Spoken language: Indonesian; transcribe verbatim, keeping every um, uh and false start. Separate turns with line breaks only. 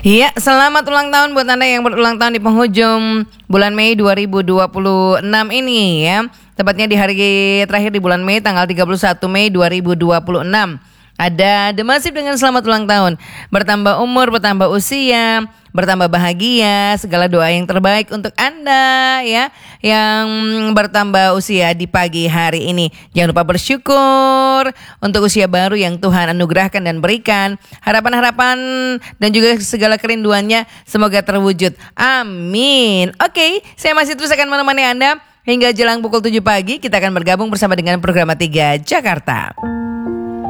Iya, selamat ulang tahun buat Anda yang berulang tahun di penghujung bulan Mei dua ribu dua puluh enam ini ya. Tepatnya di hari terakhir di bulan Mei tanggal tiga puluh satu Mei dua ribu dua puluh enam. Ada The Massive dengan selamat ulang tahun. Bertambah umur, bertambah usia, bertambah bahagia, segala doa yang terbaik untuk Anda ya, yang bertambah usia di pagi hari ini. Jangan lupa bersyukur untuk usia baru yang Tuhan anugerahkan dan berikan. Harapan-harapan dan juga segala kerinduannya semoga terwujud. Amin. Oke, saya masih terus akan menemani Anda hingga jelang pukul tujuh pagi. Kita akan bergabung bersama dengan Program tiga Jakarta.